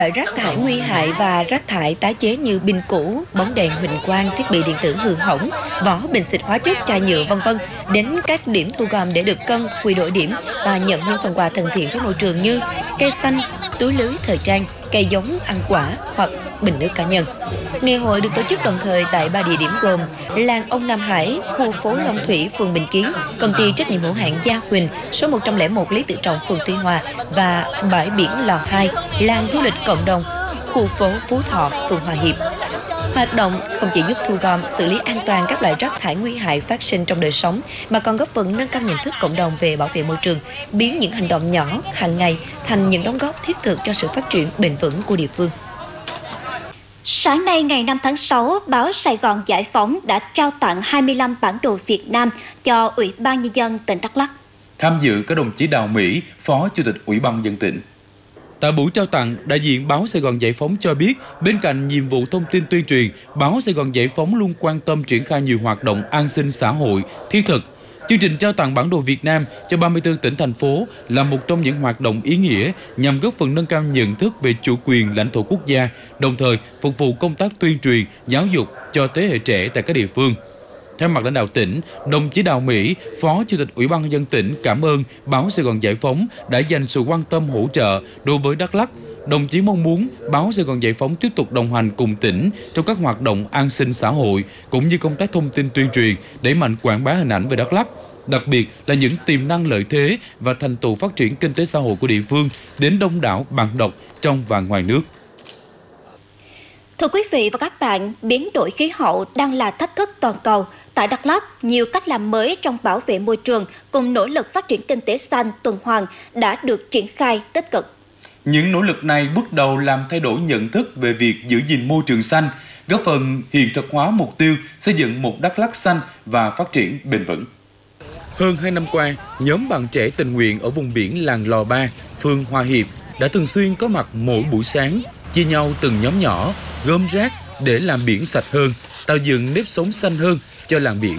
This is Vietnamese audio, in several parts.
Rác thải nguy hại và rác thải tái chế như pin cũ, bóng đèn huỳnh quang, thiết bị điện tử hư hỏng, vỏ bình xịt hóa chất, chai nhựa v.v. đến các điểm thu gom để được cân, quy đổi điểm và nhận những phần quà thân thiện với môi trường như cây xanh, túi lưới thời trang, cây giống, ăn quả hoặc bình nước cá nhân. Ngày hội được tổ chức đồng thời tại 3 địa điểm gồm làng Ông Nam Hải, khu phố Long Thủy, phường Bình Kiến, công ty trách nhiệm hữu hạn Gia Huỳnh, số 101 Lý Tự Trọng, phường Tuy Hòa và bãi biển Lò 2, làng du lịch cộng đồng, khu phố Phú Thọ, phường Hòa Hiệp. Hoạt động không chỉ giúp thu gom, xử lý an toàn các loại rác thải nguy hại phát sinh trong đời sống, mà còn góp phần nâng cao nhận thức cộng đồng về bảo vệ môi trường, biến những hành động nhỏ hàng ngày thành những đóng góp thiết thực cho sự phát triển bền vững của địa phương. Sáng nay ngày 5 tháng 6, báo Sài Gòn Giải Phóng đã trao tặng 25 bản đồ Việt Nam cho Ủy ban Nhân dân tỉnh Đắk Lắk. Tham dự có đồng chí Đào Mỹ, Phó Chủ tịch Ủy ban Nhân dân tỉnh. Tại buổi trao tặng, đại diện báo Sài Gòn Giải Phóng cho biết, bên cạnh nhiệm vụ thông tin tuyên truyền, báo Sài Gòn Giải Phóng luôn quan tâm triển khai nhiều hoạt động an sinh xã hội, thiết thực. Chương trình trao tặng bản đồ Việt Nam cho 34 tỉnh, thành phố là một trong những hoạt động ý nghĩa nhằm góp phần nâng cao nhận thức về chủ quyền lãnh thổ quốc gia, đồng thời phục vụ công tác tuyên truyền, giáo dục cho thế hệ trẻ tại các địa phương. Theo mặt lãnh đạo tỉnh, đồng chí Đào Mỹ, Phó Chủ tịch Ủy ban Nhân dân tỉnh cảm ơn báo Sài Gòn Giải Phóng đã dành sự quan tâm hỗ trợ đối với Đắk Lắk. Đồng chí mong muốn báo Sài Gòn Giải Phóng tiếp tục đồng hành cùng tỉnh trong các hoạt động an sinh xã hội cũng như công tác thông tin tuyên truyền, đẩy mạnh quảng bá hình ảnh về Đắk Lắk, đặc biệt là những tiềm năng lợi thế và thành tựu phát triển kinh tế xã hội của địa phương đến đông đảo bạn đọc trong và ngoài nước. Thưa quý vị và các bạn, biến đổi khí hậu đang là thách thức toàn cầu. Tại Đắk Lắk, nhiều cách làm mới trong bảo vệ môi trường cùng nỗ lực phát triển kinh tế xanh tuần hoàn đã được triển khai tích cực. Những nỗ lực này bước đầu làm thay đổi nhận thức về việc giữ gìn môi trường xanh, góp phần hiện thực hóa mục tiêu xây dựng một Đắk Lắk xanh và phát triển bền vững. Hơn 2 năm qua, nhóm bạn trẻ tình nguyện ở vùng biển làng Lò 3, phường Hòa Hiệp đã thường xuyên có mặt mỗi buổi sáng, chia nhau từng nhóm nhỏ, gom rác để làm biển sạch hơn, tạo dựng nếp sống xanh hơn cho làng biển.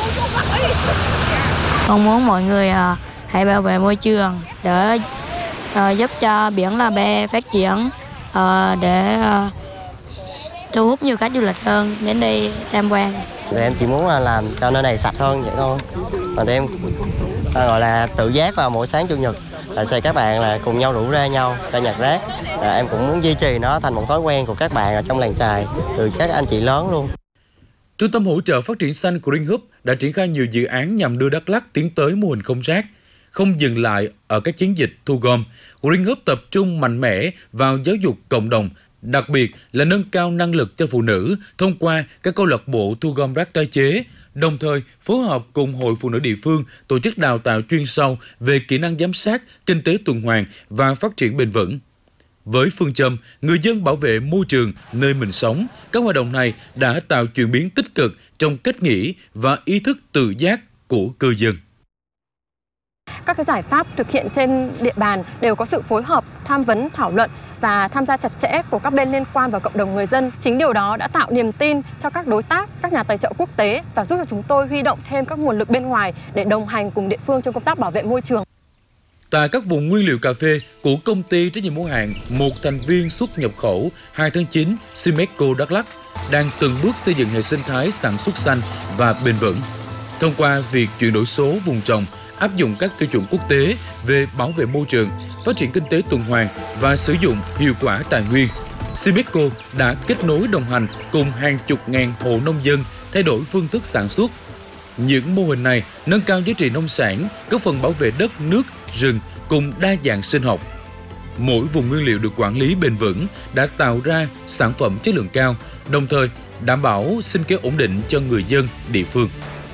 Mong muốn mọi người hãy bảo vệ môi trường để giúp cho biển Lò 3 phát triển, để thu hút nhiều khách du lịch hơn đến đây tham quan. Em chỉ muốn làm cho nơi này sạch hơn vậy thôi. Và em gọi là tự giác vào mỗi sáng chủ nhật là các bạn là cùng nhau rủ ra nhau ra nhặt rác. Em cũng muốn duy trì nó thành một thói quen của các bạn ở trong làng chài, từ các anh chị lớn luôn. Trung tâm hỗ trợ phát triển xanh Green Hub đã triển khai nhiều dự án nhằm đưa Đắk Lắk tiến tới mô hình không rác. Không dừng lại ở các chiến dịch thu gom, Green Hub tập trung mạnh mẽ vào giáo dục cộng đồng, đặc biệt là nâng cao năng lực cho phụ nữ thông qua các câu lạc bộ thu gom rác tái chế, đồng thời phối hợp cùng Hội Phụ nữ địa phương tổ chức đào tạo chuyên sâu về kỹ năng giám sát, kinh tế tuần hoàn và phát triển bền vững. Với phương châm người dân bảo vệ môi trường nơi mình sống, các hoạt động này đã tạo chuyển biến tích cực trong cách nghĩ và ý thức tự giác của cư dân. Các cái giải pháp thực hiện trên địa bàn đều có sự phối hợp, tham vấn, thảo luận và tham gia chặt chẽ của các bên liên quan và cộng đồng người dân. Chính điều đó đã tạo niềm tin cho các đối tác, các nhà tài trợ quốc tế và giúp cho chúng tôi huy động thêm các nguồn lực bên ngoài để đồng hành cùng địa phương trong công tác bảo vệ môi trường. Tại các vùng nguyên liệu cà phê của công ty trách nhiệm hữu hạn một thành viên xuất nhập khẩu 2 tháng 9 Simeco Đắk Lắk đang từng bước xây dựng hệ sinh thái sản xuất xanh và bền vững. Thông qua việc chuyển đổi số vùng trồng, áp dụng các tiêu chuẩn quốc tế về bảo vệ môi trường, phát triển kinh tế tuần hoàn và sử dụng hiệu quả tài nguyên, Simeco đã kết nối đồng hành cùng hàng chục ngàn hộ nông dân thay đổi phương thức sản xuất. Những mô hình này nâng cao giá trị nông sản, góp phần bảo vệ đất, nước, rừng cùng đa dạng sinh học. Mỗi vùng nguyên liệu được quản lý bền vững đã tạo ra sản phẩm chất lượng cao, đồng thời đảm bảo sinh kế ổn định cho người dân địa phương.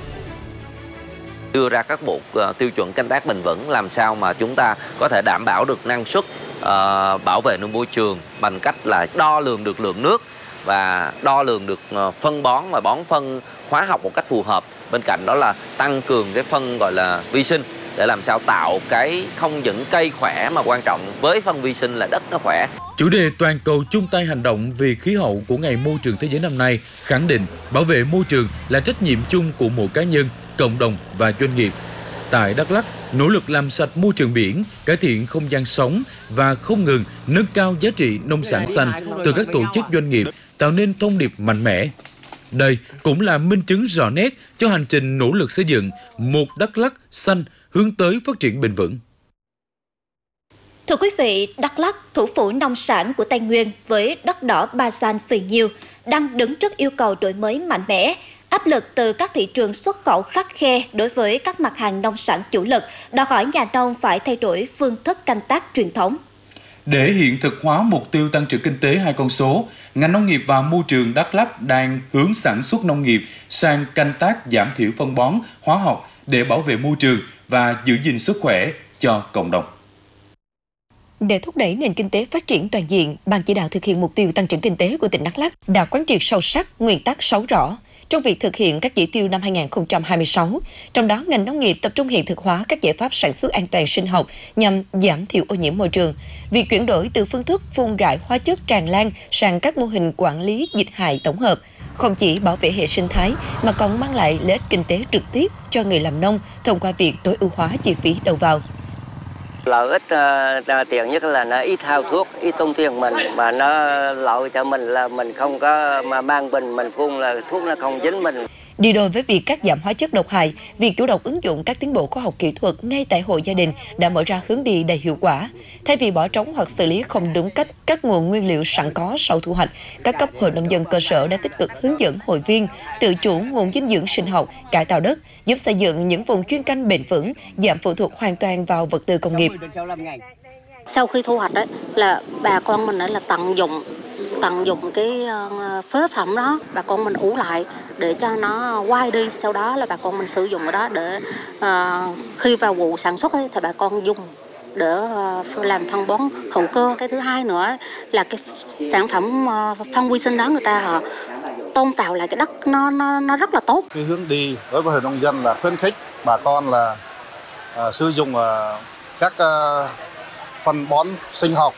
Đưa ra các bộ tiêu chuẩn canh tác bền vững làm sao mà chúng ta có thể đảm bảo được năng suất, bảo vệ môi trường bằng cách là đo lường được lượng nước và đo lường được phân bón và bón phân hóa học một cách phù hợp. Bên cạnh đó là tăng cường cái phân gọi là vi sinh để làm sao tạo cái không những cây khỏe mà quan trọng với phân vi sinh là đất nó khỏe. Chủ đề toàn cầu chung tay hành động vì khí hậu của Ngày Môi trường Thế giới năm nay khẳng định bảo vệ môi trường là trách nhiệm chung của mỗi cá nhân, cộng đồng và doanh nghiệp. Tại Đắk Lắk, nỗ lực làm sạch môi trường biển, cải thiện không gian sống và không ngừng nâng cao giá trị nông sản xanh từ các tổ chức doanh nghiệp, tạo nên thông điệp mạnh mẽ. Đây cũng là minh chứng rõ nét cho hành trình nỗ lực xây dựng một Đắk Lắk xanh hướng tới phát triển bền vững. Thưa quý vị, Đắk Lắk, thủ phủ nông sản của Tây Nguyên với đất đỏ ba xanh phì nhiêu, đang đứng trước yêu cầu đổi mới mạnh mẽ. Áp lực từ các thị trường xuất khẩu khắt khe đối với các mặt hàng nông sản chủ lực, đòi hỏi nhà nông phải thay đổi phương thức canh tác truyền thống. Để hiện thực hóa mục tiêu tăng trưởng kinh tế hai con số, ngành nông nghiệp và môi trường Đắk Lắk đang hướng sản xuất nông nghiệp sang canh tác giảm thiểu phân bón, hóa học để bảo vệ môi trường và giữ gìn sức khỏe cho cộng đồng. Để thúc đẩy nền kinh tế phát triển toàn diện, Ban chỉ đạo thực hiện mục tiêu tăng trưởng kinh tế của tỉnh Đắk Lắk đã quán triệt sâu sắc nguyên tắc 6 rõ trong việc thực hiện các chỉ tiêu năm 2026. Trong đó, ngành nông nghiệp tập trung hiện thực hóa các giải pháp sản xuất an toàn sinh học nhằm giảm thiểu ô nhiễm môi trường. Việc chuyển đổi từ phương thức phun rải hóa chất tràn lan sang các mô hình quản lý dịch hại tổng hợp không chỉ bảo vệ hệ sinh thái mà còn mang lại lợi ích kinh tế trực tiếp cho người làm nông thông qua việc tối ưu hóa chi phí đầu vào. Lợi ích tiền nhất là nó ít hao thuốc, ít tốn tiền mình, mà nó lợi cho mình là mình không có mà mang bình mình phun là thuốc nó không dính mình. Đi đôi với việc cắt giảm hóa chất độc hại, việc chủ động ứng dụng các tiến bộ khoa học kỹ thuật ngay tại hộ gia đình đã mở ra hướng đi đầy hiệu quả. Thay vì bỏ trống hoặc xử lý không đúng cách các nguồn nguyên liệu sẵn có sau thu hoạch, các cấp hội nông dân cơ sở đã tích cực hướng dẫn hội viên tự chủ nguồn dinh dưỡng sinh học, cải tạo đất, giúp xây dựng những vùng chuyên canh bền vững, giảm phụ thuộc hoàn toàn vào vật tư công nghiệp. Sau khi thu hoạch đấy là bà con mình là tận dụng cái phế phẩm đó, bà con mình ủ lại để cho nó quay đi, sau đó là bà con mình sử dụng cái đó để khi vào vụ sản xuất ấy, thì bà con dùng để làm phân bón hữu cơ. Cái thứ hai nữa là cái sản phẩm phân vi sinh đó người ta họ tôn tạo lại cái đất nó rất là tốt. Cái hướng đi đối với hội nông dân là khuyến khích bà con là sử dụng các phân bón sinh học,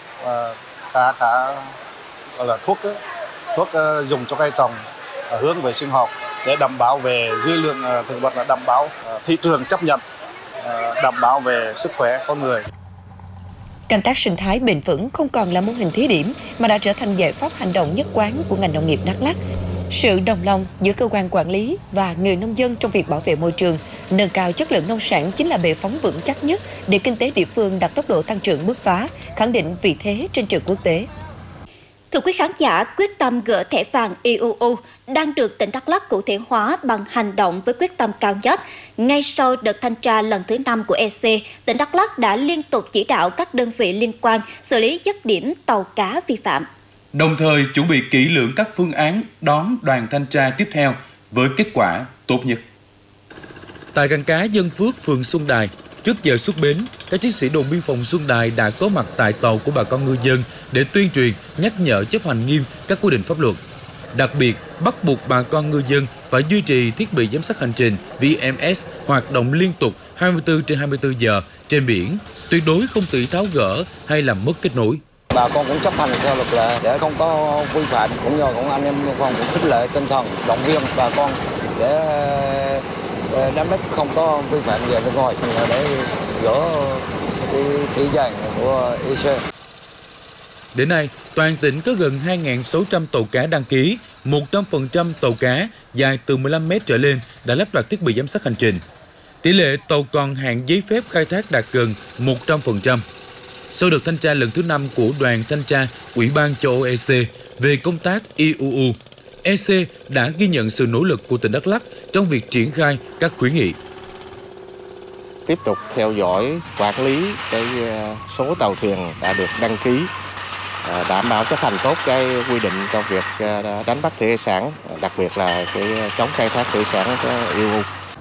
cả gọi là thuốc dùng cho cây trồng hướng về sinh học để đảm bảo về dư lượng thực vật, là đảm bảo thị trường chấp nhận, đảm bảo về sức khỏe con người. Canh tác sinh thái bền vững không còn là mô hình thí điểm mà đã trở thành giải pháp hành động nhất quán của ngành nông nghiệp Đắk Lắk. Sự đồng lòng giữa cơ quan quản lý và người nông dân trong việc bảo vệ môi trường, nâng cao chất lượng nông sản chính là bệ phóng vững chắc nhất để kinh tế địa phương đạt tốc độ tăng trưởng bứt phá, khẳng định vị thế trên trường quốc tế. Thưa quý khán giả, quyết tâm gỡ thẻ vàng IUU đang được tỉnh Đắk Lắk cụ thể hóa bằng hành động với quyết tâm cao nhất. Ngay sau đợt thanh tra lần thứ 5 của EC, tỉnh Đắk Lắk đã liên tục chỉ đạo các đơn vị liên quan xử lý dứt điểm tàu cá vi phạm. Đồng thời chuẩn bị kỹ lưỡng các phương án đón đoàn thanh tra tiếp theo với kết quả tốt nhất. Tại cảng cá Dân Phước, phường Xuân Đài, trước giờ xuất bến, các chiến sĩ đồn biên phòng Xuân Đài đã có mặt tại tàu của bà con ngư dân để tuyên truyền, nhắc nhở chấp hành nghiêm các quy định pháp luật. Đặc biệt, bắt buộc bà con ngư dân phải duy trì thiết bị giám sát hành trình VMS hoạt động liên tục 24/24 giờ trên biển, tuyệt đối không tự tháo gỡ hay làm mất kết nối. Bà con cũng chấp hành theo luật lệ để không có vi phạm, cũng nhờ cũng anh em biên phòng cũng khích lệ tinh thần động viên bà con để đánh bắt không có vi phạm về nước ngoài để gỡ cái thị trường của EC. Đến nay, toàn tỉnh có gần 2.600 tàu cá đăng ký, 100% tàu cá dài từ 15 mét trở lên đã lắp đặt thiết bị giám sát hành trình. Tỷ lệ tàu còn hạn giấy phép khai thác đạt gần 100%. Sau đợt thanh tra lần thứ 5 của đoàn thanh tra Ủy ban châu Âu EC về công tác IUU, EC đã ghi nhận sự nỗ lực của tỉnh Đắk Lắk trong việc triển khai các khuyến nghị. Tiếp tục theo dõi, quản lý cái số tàu thuyền đã được đăng ký, đảm bảo chấp hành tốt cái quy định trong việc đánh bắt thủy hải sản, đặc biệt là cái chống khai thác thủy hải sản của IUU.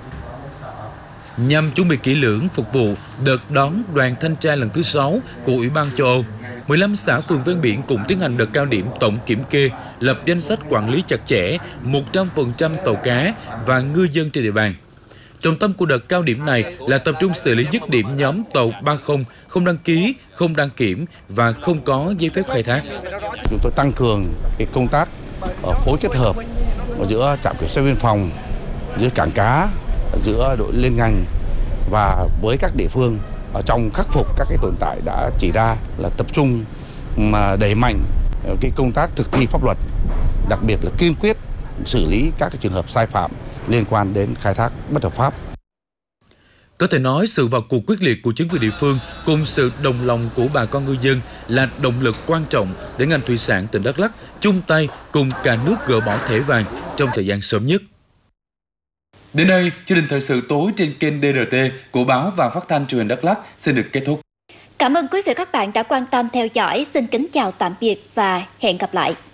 Nhằm chuẩn bị kỹ lưỡng phục vụ đợt đón đoàn thanh tra lần thứ 6 của Ủy ban châu Âu, 15 xã phường ven biển cũng tiến hành đợt cao điểm tổng kiểm kê, lập danh sách quản lý chặt chẽ 100% tàu cá và ngư dân trên địa bàn. Trọng tâm của đợt cao điểm này là tập trung xử lý dứt điểm nhóm tàu 30 không đăng ký, không đăng kiểm và không có giấy phép khai thác. Chúng tôi tăng cường cái công tác phối kết hợp giữa trạm kiểm soát biên phòng, giữa cảng cá, giữa đội liên ngành và với các địa phương ở trong khắc phục các cái tồn tại đã chỉ ra là tập trung mà đẩy mạnh cái công tác thực thi pháp luật, đặc biệt là kiên quyết xử lý các cái trường hợp sai phạm liên quan đến khai thác bất hợp pháp. Có thể nói sự vào cuộc quyết liệt của chính quyền địa phương cùng sự đồng lòng của bà con ngư dân là động lực quan trọng để ngành thủy sản tỉnh Đắk Lắk chung tay cùng cả nước gỡ bỏ thẻ vàng trong thời gian sớm nhất. Đến đây, chương trình thời sự tối trên kênh DRT của báo và phát thanh truyền hình Đắk Lắk xin được kết thúc. Cảm ơn quý vị và các bạn đã quan tâm theo dõi. Xin kính chào tạm biệt và hẹn gặp lại.